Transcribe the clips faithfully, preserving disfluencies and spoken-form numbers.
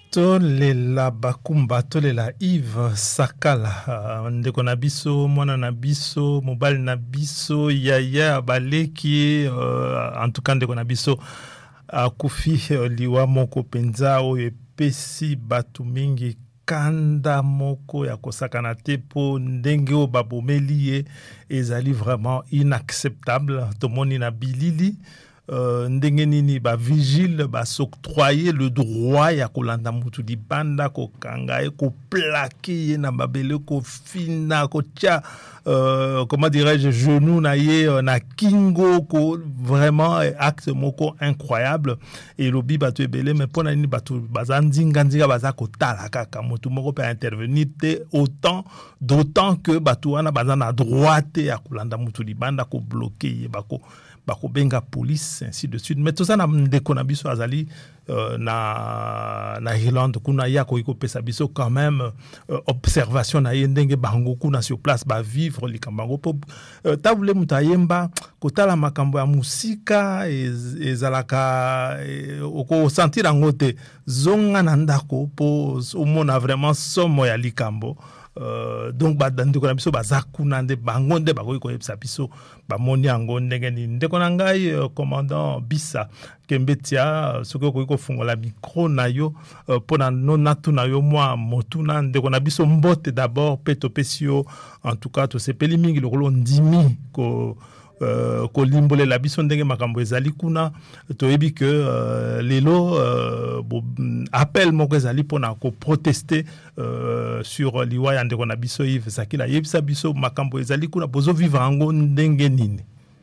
tolela bakumba tolela Yves Sakala uh, ndeko na biso mwana na biso mobali na biso yaya baleki uh, en tout cas ndeko na biso akufi uh, liwa moko penza oyo epesi batu mingi kanda moko ya kosakana te po ndenge o babomeli ye ezali vraiment inacceptable tomoni na bilili. Uh, ndenge nini ba vigile ba s'octroyer le droit ya kolanda mutu di banda ko kangaye ko plaquer na babele ko fina ko tia uh, comment dirais-je genou na ye na kingo ko vraiment acte moko incroyable et lobi batu ebele mais pona ni batu bazandinga ndinga baza ko tala kaka mutu moko peut intervenir te autant d'autant que batu wana bazana droit te ya kolanda mutu di banda ko bloquer bako bakobenga police ainsi de suite mais tout ça na ndeko na biso azali euh, na na Irlande kuna ya ko iko pesa biso quand même euh, observation na yendenge bango kuna sur place ba vivre likambango po euh, tabule mutayemba kotala makambo ya musika ezalaka e, oko sentir ngote zonga na ndako po omona vraiment somo ya likambo. Uh, donc ba ndeko na biso bazakuna nde bango nde bakoki koyebisa biso bamoni yango ndenge nini ndeko na ngai uh, commandant Bisa Kembetia uh, soki okoki kofungola micro na yo uh, mpona nonatu na yo mwa motuna ndeko na biso mbote d'abord pe topesi yo en tout cas tosepeli mingi lokolo ndimi ko Uh, ko limbole la biso ndenge makambo ezali kuna toyebi que uh, lelo uh, bo, appel moko ezali pona ko protester uh, sur liwa ya ndeko na biso Yves Sakila yebisa biso makambo ezali kuna bozo vivre ango ndenge nini.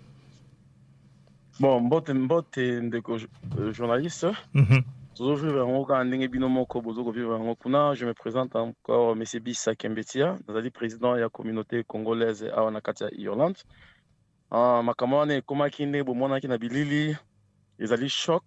Bon mbote mbote ndeko uh, journaliste mhm bozo vivre ango ka ndenge bino moko bozo ko vivre ango kuna. Je me présente encore monsieur Bisa Kembetia nazali président ya communauté congolaise awa na kati ya Irlande. Uh, makamane komaki nde bomonaki na bilili ezali choc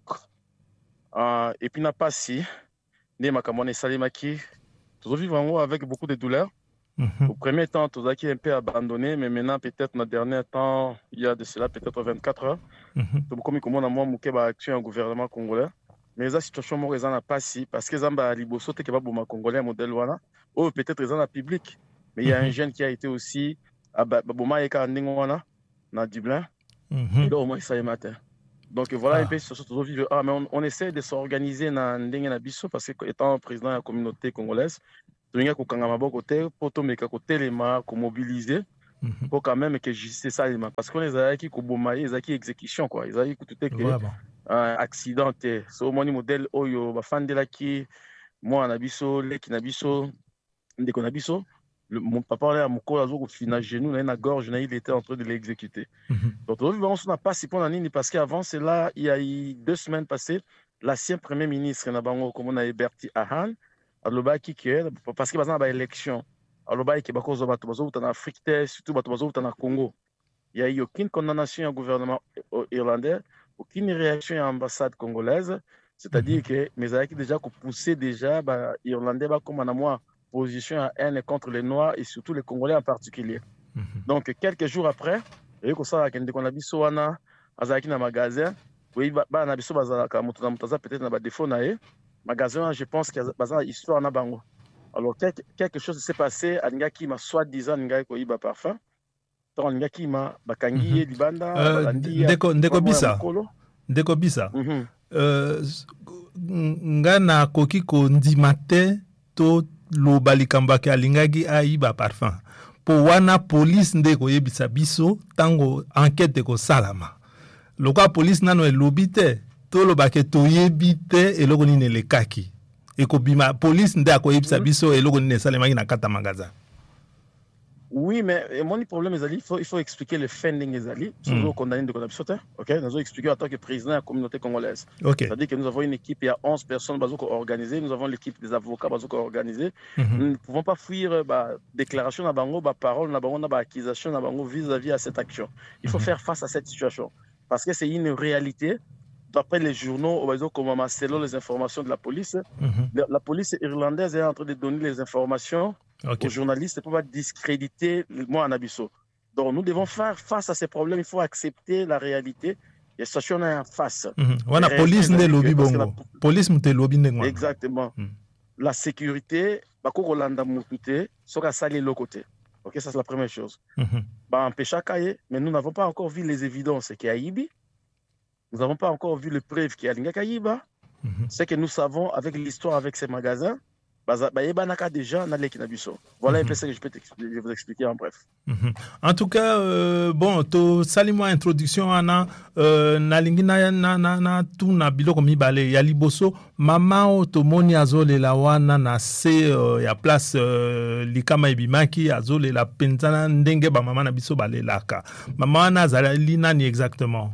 uh, et puis na pasi nde makamane salimaki tozovivre yango avec beaucoup de douleur. Mm-hmm. Au premier temps tozaki un peu abandonné mais maintenant peut-être na dernier temps il y a de cela peut-être vingt-quatre heures mm-hmm. tokomi komona mwa muke ba action ya gouvernement congolais mais eza situation moko eza na pasi parce que zamba liboso te ke ba boma congolais modèle wana ou peut-être eza na public mais il y a mm-hmm. un jeune qui a été aussi ba boma yeka ndingo wana na Dublin, mm-hmm. et là au moins ça y est matin. Donc voilà ah. un peu sur ce que vivre. Ah mais on, on essaie de s'organiser na ndenge na biso parce que étant président de la communauté congolaise, tolinga ko kanga maboko te poto meka ko telema ko mobiliser mm-hmm. pour quand même que justice ça parce qu'on les a qui ko bomaye les a qui exécution quoi. Ils a qui tout est que un accident te. So moni modèle oyo ba fandela ki moi na biso le ki na biso ndeko na biso. Le, mon papa là mon corps azoko fina genou na na gorge na il était en train de l'exécuter. Mm-hmm. Donc on n'a pas si pour nini parce qu'avant c'est là il y a eu deux semaines passées l'ancien premier ministre na bango comme on a Bertie Ahern aloba ki que parce que bazana ba élection aloba ki bakozo bato bazo en Afrique surtout bato bazo en Congo. Il y a eu aucune condamnation au gouvernement irlandais, aucune réaction à l'ambassade congolaise, c'est-à-dire mm-hmm. que mes amis déjà ko pousser déjà ba irlandais ba comme na moi position à haine contre les Noirs et surtout les Congolais en particulier. Mm-hmm. Donc, quelques jours après, et comme ça, quand on a vu Soana, Azaki na magasin, oui, bah, on a vu Soana, peut-être na défaut naé, magasin, je pense qu'il y a une histoire na bango. Alors, quelque, quelque chose s'est passé, à Ngaki m'a soi-disant Ngaki ba parfum, tant Ngaki m'a bakangi libanda, ndeko ndeko bisa, ndeko bisa. Ngana koki ko ndimate to lo balikambaki alingaki aiba parfum po wana police ndeko yebisa biso tango enquête ko salama loka police nano elobi te to lo bake to yebite eloko nini lekaki eko bima police ndako yebisa biso eloko nini salemaki na kata magasin. Oui, mais mon problème, il faut, il faut expliquer le funding des alliés, surtout mm. condamné de Kodabissote. Ok, nous avons expliqué en tant que président de la communauté congolaise. Okay. C'est-à-dire que nous avons une équipe, il y a onze personnes organisées, nous avons l'équipe des avocats organisée. Mm-hmm. Nous ne pouvons pas fuir bah, déclaration na bango, bah, parole na bango, bah, accusation na bango vis-à-vis à cette action. Il faut mm-hmm. faire face à cette situation parce que c'est une réalité. D'après les journaux, comme selon les informations de la police, mm-hmm. la police irlandaise est en train de donner les informations. Okay. Aux journalistes pour pas discréditer moi en abisso. Donc nous devons faire face à ces problèmes, il faut accepter la réalité et sachant en face. Mhm. Wana police ne lobby bongo. Police mte lobby ndengwa. Exactement. Mm. la sécurité, bah, qu'on Rolanda Moutouté, sera salé le côté. Ok, ça c'est la première chose. Mhm. Bah, empêche à cailler, mais nous n'avons pas encore vu les évidences qui a Ibi. Nous n'avons pas encore vu les preuves qui a Linga Kayiba. Mhm. Ce que nous savons avec l'histoire avec ces magasins, bah, bah, bah, bah, déjà, dans les Kinabiso. Voilà un peu ce que je peux je vais vous expliquer en bref. Mhm. En tout cas, euh, bon, to salimo introduction ana euh, na lingi na na na na tu na biloko mibale ya liboso mama o to moni azole la wana na se uh, ya place uh, likama ebimaki azole la penzana ndenge ba mama na biso balelaka mama wana azali nani exactement?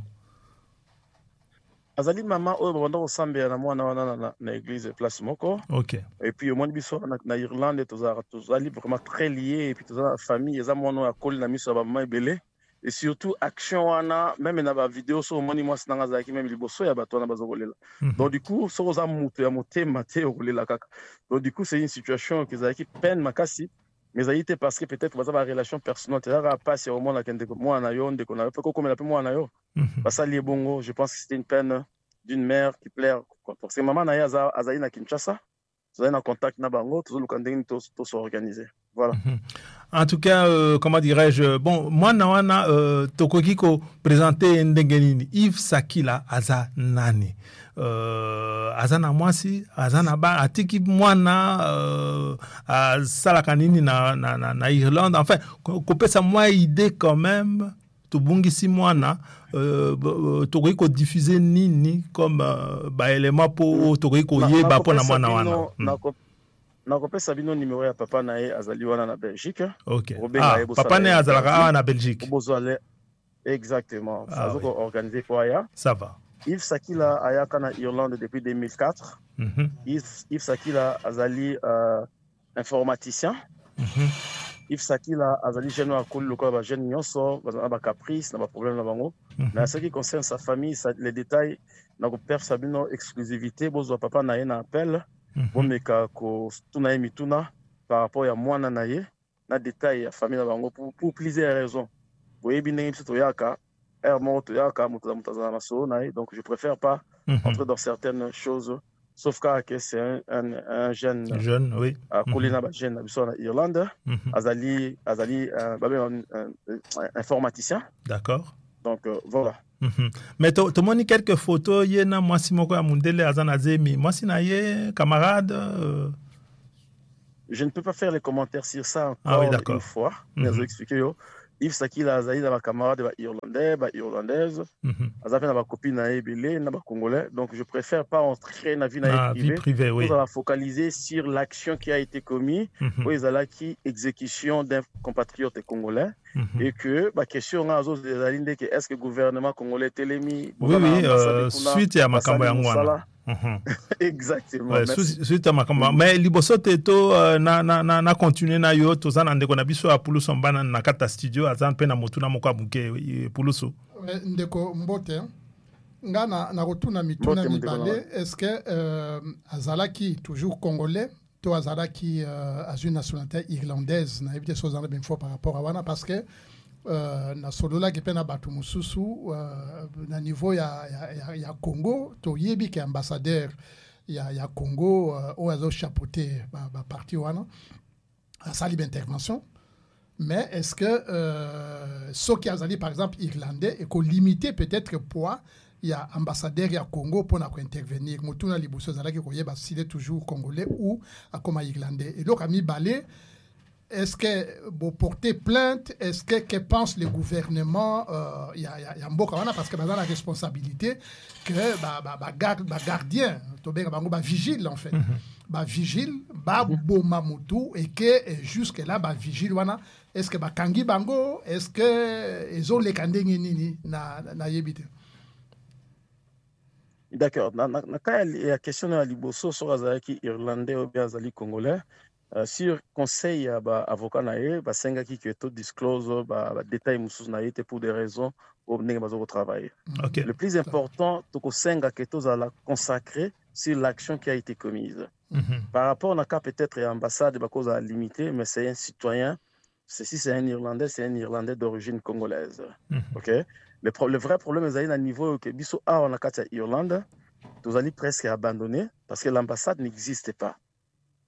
Azali mama oyo babanda kosambela na mwana wana na, na, na église place moko. Ok. Et puis omoni biso na, na Irlande tozala tozali vraiment très liés et puis tozala la famille eza mwana oyo akoli na miso ya bamama ebele et surtout action wana même na ba vidéo so omoni mwasi nanga azalaki même liboso ya bato wana bazokolela. Mm -hmm. Donc du coup soko oza moto ya motema te okolela kaka. Donc du coup c'est une situation qui ezalaki peine makasi mais ezali te parce que peut-être baza ba relation personnelle tezalaka pasi ya omona kende mwana na yo ndeko na yo mpe kokomela mpe mwana na yo. Basali bongo, je pense que c'était une peine d'une mère qui pleure. Parce que maman na aza azali na Kinshasa, azali na contact na bango, tous le kandeng tous tous organisés. Voilà. Mm-hmm. En tout cas, euh, comment dirais-je, bon, moi na wana euh, tokoki ko présenter ndengenini Yves Sakila aza nani. Euh, aza na mwasi, aza na ba atiki mwana euh, asalaka nini na na na, na Irlande. Enfin, ko pesa moi idée quand même. Tobungisi mwana euh, tokoki ko diffuser nini comme euh, ba élément po tokoki ko yeba po na mwana wana. Na kopesa bino numéro ya papa na ye azali wana na Belgique. OK. Ah, papa na azalaka awa na Belgique. Exactement. Ah, ça oui. Organisé pour aya. Ça va. Yves Sakila ayaka na Irlande depuis deux mille quatre. Mm-hmm. Yves, Yves Sakila azali euh, informaticien. Mm-hmm. Yves Sakila azali jeune akoli lokola ba jeune nyonso bazana ba caprice na ba problème na bango. Mm-hmm. Mais ce qui concerne sa famille, ça, les détails na ko père Sabino exclusivité bozo papa na ye na appel. Mm-hmm. Bomeka ko tuna ye mituna par rapport ya mwana na ye na détail ya famille na bango pour, pour plusieurs raisons. Boyebi ndenge biso toyaka er mo toyaka moto mutazana maso na ye, donc je préfère pas mm-hmm. entrer dans certaines choses. Sauf que c'est un, un, un jeune, jeune oui. à Colina, mm-hmm. jeune en Irlande, mm-hmm. Azali, Azali, euh, un, un, un informaticien. D'accord. Donc euh, voilà. Mm-hmm. Mais tu as montré quelques photos, il y a moi si moko amundele azanazemi, moi si naye camarade. Euh... Je ne peux pas faire les commentaires sur ça encore ah, oui, une fois. Mm-hmm. Je vais vous expliquer. Yves Sakila azali na ba camarade ba irlandais, ba irlandaise, azali na ba copine na ebele na ba congolais. Donc je préfère pas entrer na vie na vie privée, oui. On va focaliser sur l'action qui a été commise pour les alaki exécution d'un compatriote congolais mm-hmm. et que ba question na zo ezali ndeke est-ce que le gouvernement congolais telemi oui oui euh, suite ya makambo ya ngwana. Mm-hmm. Exactement. Ouais, suite à ma campagne. Mm-hmm. Mais liboso teto uh, na na na na continuer na yo to zana ndeko na biso ya puluso mbana na kata studio azan pe na motu na moko abuke puluso. Ndeko mbote nga na na rotuna mituna mibale est-ce que euh, azalaki toujours congolais to azalaki euh, à une nationalité irlandaise na éviter so zana ben fort par rapport à wana parce que Uh, na solola ke pena batu mususu uh, na niveau ya, ya, ya Congo to yebi ke ambassadeur ya, ya Congo uh, o azo chapeauté ba, ba parti wana a sali intervention mais est-ce que euh, ceux qui azali par exemple irlandais et ko limiter peut-être poids ya ambassadeur ya Congo pour na ko intervenir mutuna liboso zala ke ko yeba s'il est toujours congolais ou comme irlandais et donc ami balé. Est-ce que vous portez plainte? Est-ce que, que pense le gouvernement? Il y a, y a beaucoup parce que dans la responsabilité que bah, bah, bah, garde, bah, gardien, bah, vigile en fait, mm-hmm. bah, vigile, bah, bo mamutu et que jusque là bah vigile wana. Est-ce que bah kangi bango? Est-ce que ils ont les kandenge nini na na yebite? D'accord. Na na na la question de liboso sur azali irlandais ou bien azali congolais. Uh, sur conseil à bah, avocat naé bah senga qui que tout disclose bah, bah détail musus naé pour des raisons au nèg bazo travailler. Okay. Le plus important to ko senga que tout à la consacrer sur l'action qui a été commise. Mm-hmm. Par rapport à cas peut-être ambassade bah cause à limiter mais c'est un citoyen, ceci c'est un irlandais, c'est un irlandais d'origine congolaise. Mm-hmm. OK? Le, pro- le vrai problème est à niveau que biso a on a carte Irlande, tous allez presque abandonner parce que l'ambassade n'existe pas.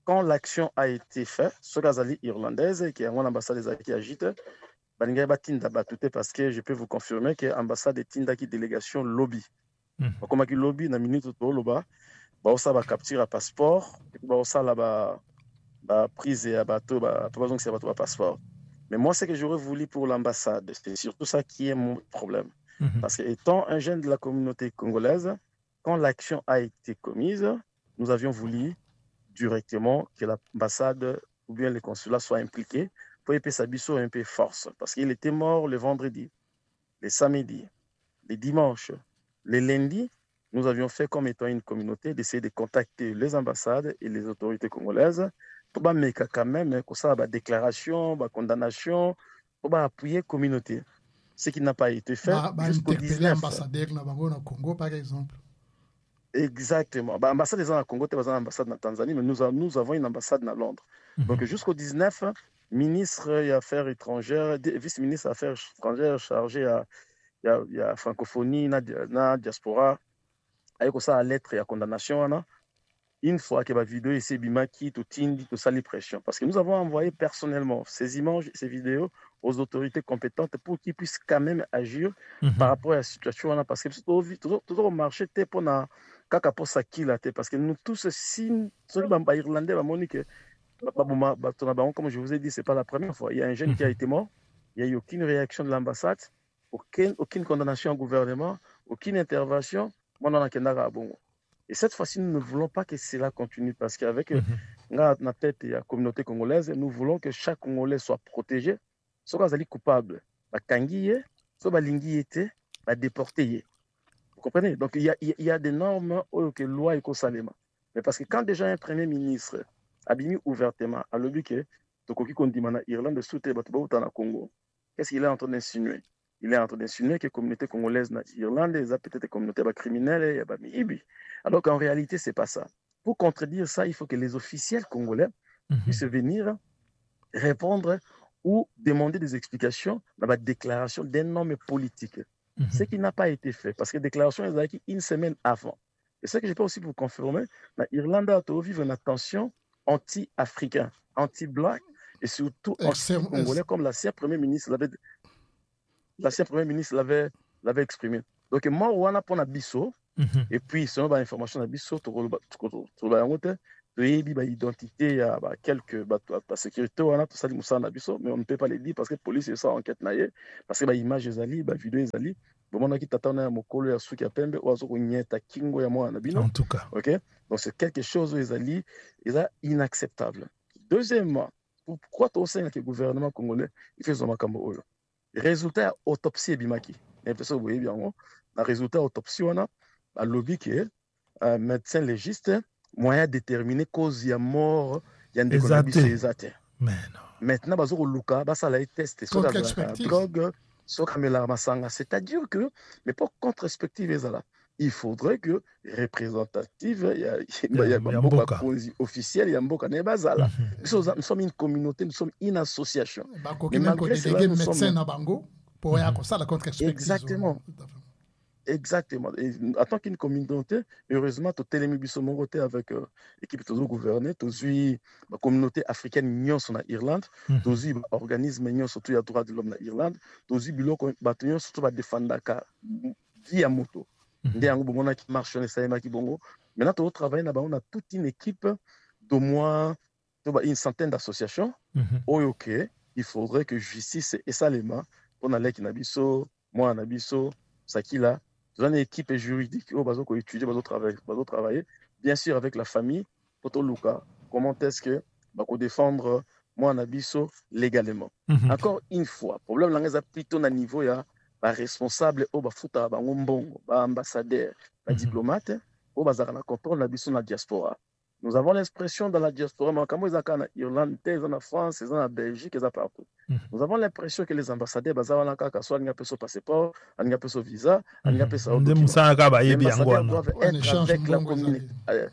quand l'action a été faite, ce Gazali irlandaise, qui est mon ambassade qui agite, parce que je peux vous confirmer que l'ambassade est une délégation lobby. Comme qui lobby, na minute to loba, ba osa ba capture à passeport, ba osa la ba ba prise à bateau, ba pas besoin que c'est bateau à passeport. Mais moi, ce que j'aurais voulu pour l'ambassade, c'est surtout ça qui est mon problème. Mm-hmm. Parce que étant un jeune de la communauté congolaise, quand l'action a été commise, nous avions voulu directement que l'ambassade ou bien les consulats soient impliqués pour épée Sabiso un peu force. Parce qu'il était mort le vendredi, le samedi, le dimanche, le lundi. Nous avions fait comme étant une communauté d'essayer de contacter les ambassades et les autorités congolaises pour mettre quand même ça la déclaration, la condamnation, pour appuyer la communauté. Ce qui n'a pas été fait bah, bah, jusqu'au dix-neuf. Ambassadeur au Congo, par exemple. Exactement. Bah, ambassade des Congo, c'est une ambassade en Tanzanie, mais nous, nous avons une ambassade à Londres. Mm-hmm. Donc jusqu'au dix-neuf, ministre des Affaires étrangères, vice-ministre des Affaires étrangères chargé à la francophonie, la diaspora, avec ça, la lettre et la condamnation, une fois que la vidéo et ces bimaki, tout tindi, tout ça, les pressions. Parce que nous avons envoyé personnellement ces images, ces vidéos aux autorités compétentes pour qu'ils puissent quand même agir mm-hmm. par rapport à la situation. Parce que toujours, toujours au marché, tu es pour na kaka pour ça qui là, parce que nous tous, si nous sommes irlandais, comme je vous ai dit, c'est pas la première fois. Il y a un jeune mm-hmm. qui a été mort, il n'y a eu aucune réaction de l'ambassade, aucune, aucune condamnation au gouvernement, aucune intervention. Et cette fois-ci, nous ne voulons pas que cela continue parce qu'avec mm-hmm. la tête et la communauté congolaise, nous voulons que chaque Congolais soit protégé. Si vous êtes coupable, si vous êtes déporté. Vous comprenez? Donc il y a, il y a des normes que la loi est salema. Mais parce que quand déjà un premier ministre a mis ouvertement à l'objet que Tokoki Kondimana Irlande de soutien au Congo, qu'est-ce qu'il est en train d'insinuer? Il est en train d'insinuer que la communauté congolaise en Irlande est peut-être une communauté criminelle. Alors qu'en réalité, ce n'est pas ça. Pour contredire ça, il faut que les officiels congolais mm-hmm. puissent venir répondre ou demander des explications dans la déclaration d'un homme politique. Mm-hmm. Ce qui n'a pas été fait. Parce que la déclaration est arrivée une semaine avant. Et ce que je peux aussi vous confirmer, l'Irlande a vécu une tension anti-africain, anti-black et surtout anti-congolais, comme l'ancien Premier ministre l'avait L'ancien Premier ministre l'avait, l'avait exprimé. Donc, moi, on a pour Nabiso, mm-hmm. et puis, selon l'information Nabiso, tu as l'identité, il y a quelques la sécurité, on a tout ça, mais on ne peut pas les dire parce que la police est ça enquête, parce que l'image est allée, la vidéo est allée. En tout cas. Okay? Donc, c'est quelque chose qui est inacceptable. Deuxièmement, pourquoi tu sais que le gouvernement congolais il fait son macambo? Résultat autopsie bimaki. Et puis ça vous voyez bien, le résultat autopsie on a un lobby qui est un médecin légiste moyen de déterminer cause il y a mort il y a des exactés. Mais non. Maintenant bazo luka ba ça la test sur la drogue sur kamela masanga, c'est-à-dire que mais pas contre-respective ezala. Il faudrait que représentative il y a il y a beaucoup officiel il y a beaucoup ne bazala. Nous sommes une communauté, nous sommes une association. Mais malgré cela nous sommes na bango pour ya ça la contre-respective. Exactement. Exactement. Et en tant qu'une communauté, heureusement, tu as biso mongoté avec l'équipe de gouverner, tu as la communauté africaine nion en Irlande, tu as l'organisme nion surtout les droits de l'homme en Irlande, tu as biloko bataillon surtout va défendre ka via moto. Ndé ango bomona qui marche na saima ki bongo. Maintenant tu travailles là-bas, on a toute une équipe d'au moins une centaine d'associations. Oh OK, il faudrait que justice et salema on a l'équipe nabiso, moi nabiso, Sakila une équipe juridique qui va étudier, va travailler, bien sûr avec la famille, pour Luka, comment est-ce que va défendre moi Nabiso légalement. Mm-hmm. Encore une fois, problème là, plutôt à niveau ya ba responsable au ba futa ba ngombongo, ba ambassadeur, ba diplomate, au bazar na contrôle Nabiso na diaspora. Nous avons l'expression dans la diaspora, mais comme ils ont en Irlande, ils ont en France, ils ont en Belgique, ils ont partout. Mm. Nous avons l'impression que les ambassadeurs, ils ont un passeport, un visa, un ambassadeurs doivent être avec la communauté.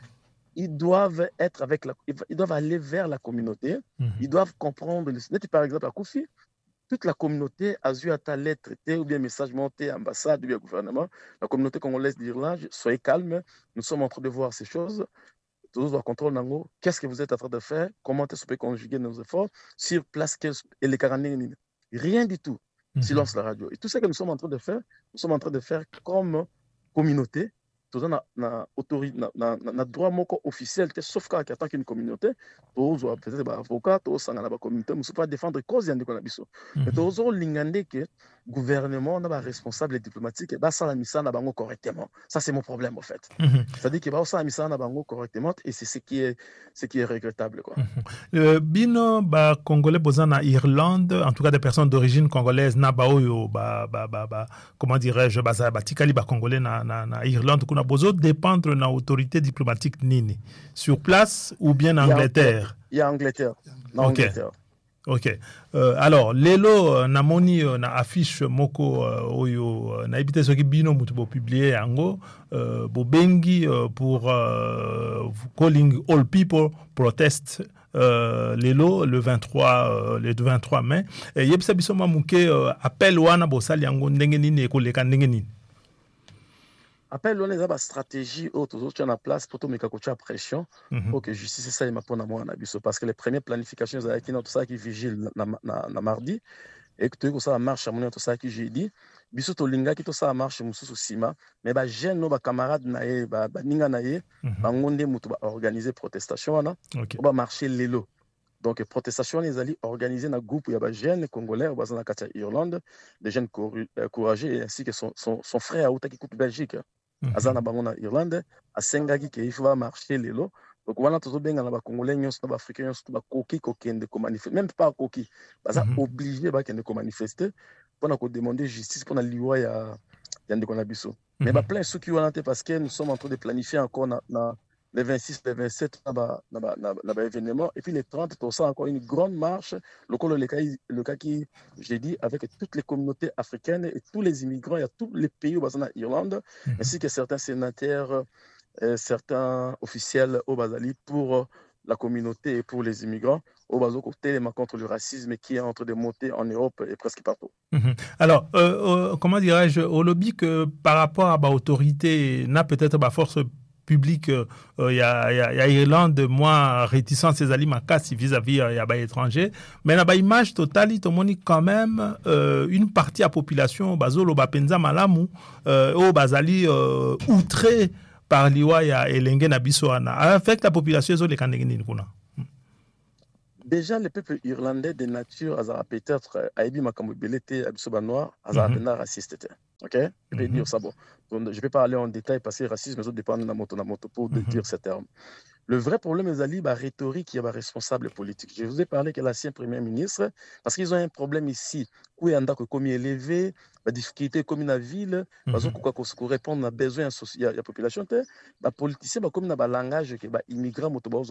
Ils doivent être avec la, ils doivent aller vers la communauté. Mm. Ils doivent comprendre. Par exemple, à Koufi, toute la communauté a eu à ta lettre ou bien message monté, ambassade ou bien gouvernement. La communauté congolaise d'Irlande, soyez calme. Nous sommes en train de voir ces choses. tous doit contrôle nango, qu'est-ce que vous êtes en train de faire, comment est-ce qu'on peut conjuguer nos efforts sur place et les quarantaines, rien du tout. Mm-hmm. Silence la radio. Et tout ce que nous sommes en train de faire, nous sommes en train de faire comme communauté. Tout na na autorité na na na droit moko officiel que sauf quand attaque une communauté tous doit peut-être ba avocat tous sanga na ba communauté musu pas défendre cause yandi kona biso mais tous au lingande que gouvernement na ba responsable diplomatique ba sala misana bango correctement ça c'est mon problème en fait ça dit que ba sala misana bango correctement et c'est ce qui est ce qui est regrettable quoi. Le bino ba congolais bozana Irlande en tout cas des personnes d'origine congolaise na ba oyo ba ba ba comment dirais-je ba ba tikali ba congolais na na na Irlande kuna bozo dépendre na autorité diplomatique nini sur place ou bien en Angleterre? Il y a Angleterre. Non, ok. Angleterre. Ok. Euh, alors lelo na moni na affiche moko uh, oyo na ibite soki bino mutu bo publier yango uh, bo bengi uh, pour uh, calling all people protest uh, lelo le vingt-trois uh, le vingt-trois mai et yebisa biso mamuke uh, appel wana bo sali yango ndenge nini ekoleka ndenge nini. Appel on a une stratégie autre autres en place pour tout mais quand tu as pression pour que justice ça il m'a pas moi parce que les premières planifications ça qui tout ça qui vigile na na na mardi et que tout ça marche à mon tout ça qui jeudi biso to linga qui tout ça marche mususu sima mais ba jeune no ba camarade na ye ba ninga na ye ba ngonde mutu ba organiser protestation na ba marcher lelo donc protestation les alliés organisés dans groupe il y a ba jeunes congolais au bazana katia Irlande des jeunes courageux ainsi que son son, son frère Outa qui coupe Belgique azana bango na Irlande asengaki ke il faut marcher lelo donc wana tozo benga na ba congolais nyonso na ba africains nyonso ba koki kokende ko manifester même pas koki baza obligé ba kende ko manifester pour na ko demander justice pour na liwa ya ya ndeko na biso mais ba plein ceux qui wana te parce que nous sommes en train de planifier encore na, na les vingt-six, les vingt-sept, là-bas événement, et puis les trente pour cent encore une grande marche, le cas, le cas, le cas qui, j'ai dit, avec toutes les communautés africaines et tous les immigrants, il y a tous les pays au bassin d'Irlande, mm-hmm. ainsi que certains sénateurs, euh, certains officiels au Basali pour la communauté et pour les immigrants, au Bazo côté contre le racisme qui est en train de monter en Europe et presque partout. Mm-hmm. Alors, euh, euh, comment dirais-je, au lobby que par rapport à l'autorité, n'a peut-être pas force public, il euh, y, a, y, a, y a Irlande moins réticent ces aliments vis-à-vis il y a des étrangers, mais la image totale, il y quand même euh, une partie de la population, bazolo bapenza malamu, euh, au bazali euh, outré par l'Iwa et l'Engen Abisoana, affecte la population les kandengini kuna. Déjà, le peuple irlandais de nature, peut-être, Aïbi Makamubelete, Abisoba Noir, Azarabena raciste. Ok? Je vais dire ça bon. Donc, je ne vais pas aller en détail parce que le racisme, ça dépend de la moto, pour mm-hmm. dire ces termes. Le vrai problème, c'est la rhétorique qui est responsable politique. Je vous ai parlé que l'ancien Premier ministre, parce qu'ils ont un problème ici, où il y a un comme élevé, la difficulté comme une ville, parce qu'on répond à besoin de la population, les politiciens, comme un langage que les immigrants,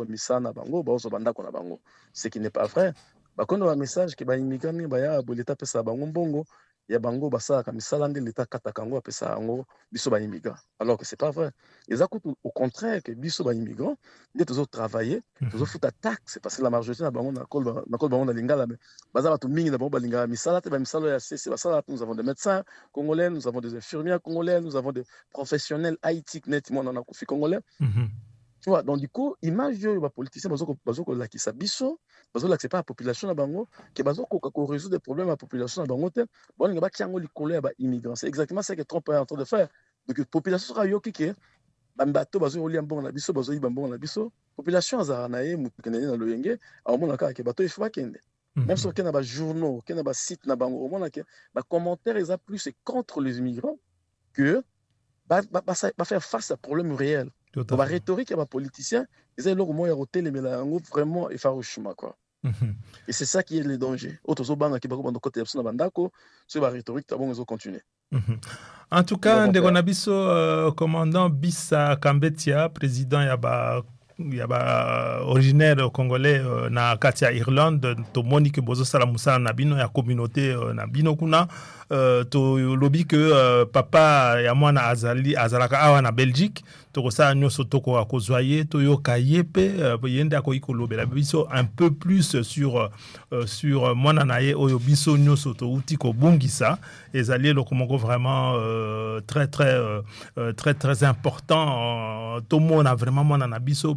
ce qui n'est pas vrai. Quand on a un message que les immigrants, l'État peut s'abango bongo, ya bango basa ka misala nde l'État kataka ngo apesa ngo biso ba immigrants alors que c'est pas vrai. Les akutu au contraire que biso ba immigrants nde tozo travailler tozo futa taxe parce que la majorité na bango na kol na kol bango na lingala baza batu mingi na bango ba lingala misala te ba misala ya C C basala nous avons des médecins congolais, nous avons des infirmières congolais, nous avons des professionnels haïtiques net moi na kofi congolais. Tu vois, donc du coup, image yo ba politicien bazoko bazoko la kisa biso, bazoko la pas la population na bango, que bazoko ko résoudre des problèmes à la population na bango te, bon nga ba tiango likolo ba immigrants. C'est exactement ça que Trump est en train de faire. Donc la population sera yo kike, ba mbato bazoko li mbongo na biso, bazoko li mbongo na biso, population azara na ye mutu kenene na loyenge, a mona ka ke bato il faut kende. Même sur qu'il y a des journaux, qu'il y a des sites na bango, mona ke ba commentaires ils a plus contre les immigrants que ba ba ba faire face à problème réel. Donc, la rhétorique et les politiciens, ils ont le vraiment effarouchement. Quoi. Mm-hmm. Et c'est ça qui est le danger. Autres banques qui ont côté de Bandako, c'est la rhétorique, ils ont continué. En tout cas, Ndegonabiso, euh, commandant Bissa Kambetia, président Yaba. Il y a originaire congolais euh, na katia Irlande to monique bozo sala musa na bino ya communauté euh, na bino kuna euh, to lobby que euh, papa ya mwana azali azalaka awa na Belgique to kosa nyoso toko akozwaye to yo kayepe euh, yende ako ikolobela biso un peu plus sur euh, sur mwana naye oyo biso nyoso to uti ko bungisa ezali le komoko vraiment euh, très très euh, très très important euh, to mona vraiment mwana na biso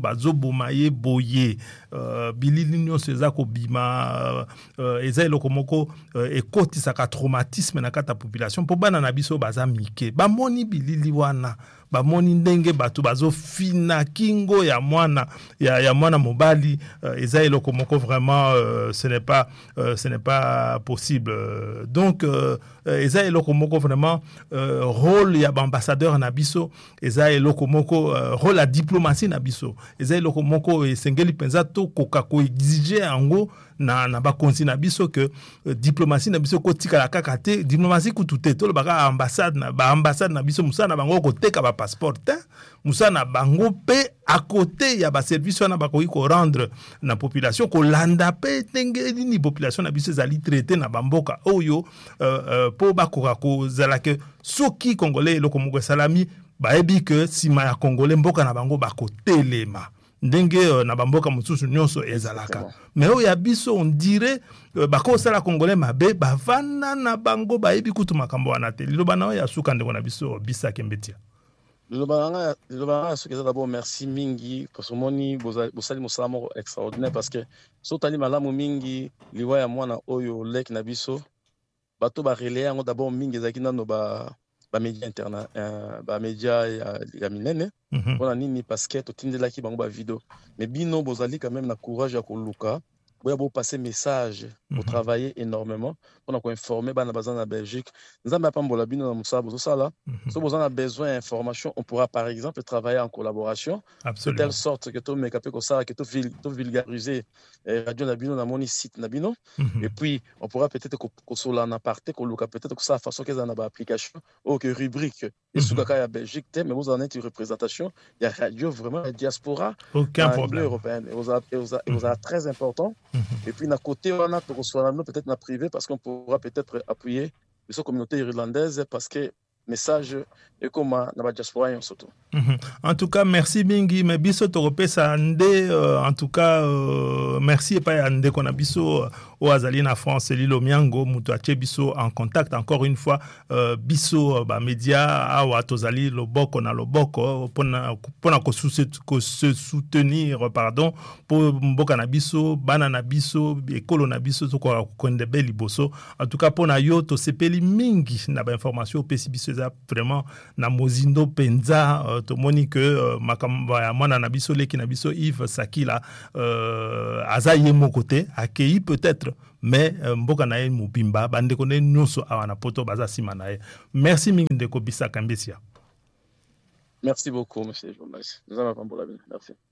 bazo bomaye boye euh, bilili nyonso eza kobima euh, eza eloko moko euh, ekotisaka traumatisme na kata population po bana na biso baza mike bamoni bilili wana bamoni ndenge bato bazo fina kingo ya mwana ya, ya mwana mobali euh, eza eloko moko vraiment euh, ce n'est pas euh, ce n'est pas possible donc euh, eza eloko moko vraiment euh, rôle ya ambassadeur na biso eza eloko moko euh, rôle ya diplomatie na biso eza eloko moko esengeli penza to koka ko exiger yango na na bakonzi na biso que euh, diplomatie na biso ko tika kaka te diplomatie kutu te to baka ambassade na ba ambassade na biso musana bango ko teka ba passeport te musana bango pe à côté ya ba service wana bakoki ko rendre na population ko landa pe tenge ni population na biso zali traité na bamboka oyo euh, euh, po bakoka ko zala que soki congolais eloko moko salami baebi que sima ya congolais mboka na bango bako telema ndenge uh, na bamboka mosusu nyonso ezalaka mais oyo ya biso on dirait uh, bakosala congolais mabe bavanda na bango bayebi kutu makambo wana te liloba na oyo ya suka ndeko na biso Bisa Kimbetia liloba na suka eza d'abord merci mingi parce que moni bosali mosala moko extraordinaire parce que sotali malamu mingi liwa ya mwana oyo leki na biso bato barelaya yango d'abord mingi ezalaki nano ba bamédia interna euh, bamédia ya, ya minene mm-hmm. Mpona nini parce que totindelaki bango ba vidéo mais bino bozali quand même na courage ya koluka boya bo passer message pour mm-hmm. travailler énormément pour ko informer bana bazana na Belgique nzambe apambola bino na musala bozo sala mm-hmm. So bozana besoin d'information on pourra par exemple travailler en collaboration. Absolument. De telle sorte que to mekape ko sala que to to vulgariser eh, radio na bino na moni site na bino mm-hmm. Et puis on pourra peut-être ko sola na parté ko luka peut-être ko sa façon que za na ba application ou que rubrique et sous ka ya Belgique te mais vous en êtes une représentation il y a radio vraiment la diaspora aucun problème européenne et vous a et vous a, vous a très important. Mm-hmm. Et puis d'un côté on a peut-être na privé parce qu'on pourra peut-être appuyer les communautés irlandaises parce que message et comme na ba diaspora surtout. Mm-hmm. En tout cas merci mingi mais biso to repesa nde euh, en tout cas euh, merci et pas nde kona biso euh, o azali na France Lilo Miango muto ache biso en contact encore une fois euh, biso ba média awa tozali loboko na loboko pona pona ko se soutenir pardon pour mboka na biso bana na biso ekolo na biso to ko konde beli boso en tout cas pona yo to sepeli mingi na ba information pesi biso za vraiment na mozindo penza uh, to moni que uh, makamba ya mwana na biso leki na biso Yves Sakila euh, azaye mo côté accueilli peut-être mais uh, mboka na ye mubimba bande kone nyonso awana poto baza sima na ye. Merci mingi ndeko Bisa Kimbetia. Merci beaucoup monsieur le journaliste. Nous allons prendre la merci.